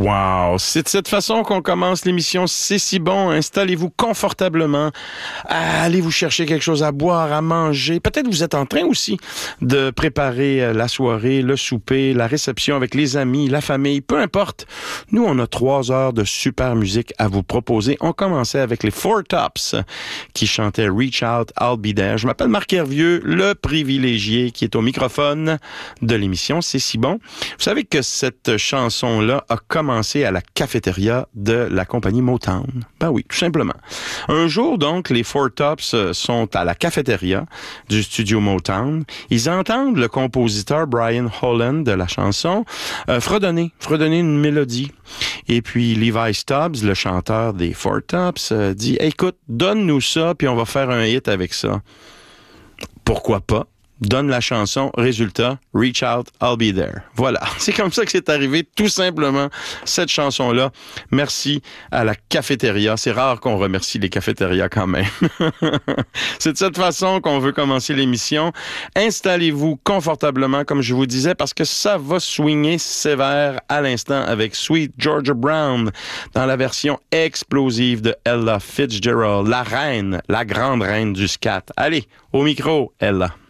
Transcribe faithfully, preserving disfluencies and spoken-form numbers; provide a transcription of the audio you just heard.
Wow! C'est de cette façon qu'on commence l'émission C'est si bon. Installez-vous confortablement. Allez vous chercher quelque chose à boire, à manger. Peut-être vous êtes en train aussi de préparer la soirée, le souper, la réception avec les amis, la famille, peu importe. Nous, on a trois heures de super musique à vous proposer. On commençait avec les Four Tops qui chantaient Reach Out, I'll Be There. Je m'appelle Marc Hervieux, le privilégié qui est au microphone de l'émission C'est si bon. Vous savez que cette chanson-là a commencé à la cafétéria de la compagnie Motown. Ben oui, tout simplement. Un jour, donc, les Four Tops sont à la cafétéria du studio Motown. Ils entendent le compositeur Brian Holland de la chanson euh, fredonner, fredonner une mélodie. Et puis, Levi Stubbs, le chanteur des Four Tops, euh, dit « Écoute, donne-nous ça, puis on va faire un hit avec ça. » Pourquoi pas? Donne la chanson, résultat, Reach Out, I'll Be There. Voilà, c'est comme ça que c'est arrivé, tout simplement, cette chanson-là. Merci à la cafétéria. C'est rare qu'on remercie les cafétérias quand même. C'est de cette façon qu'on veut commencer l'émission. Installez-vous confortablement, comme je vous disais, parce que ça va swinger sévère à l'instant avec Sweet Georgia Brown dans la version explosive de Ella Fitzgerald, la reine, la grande reine du scat. Allez, au micro, Ella.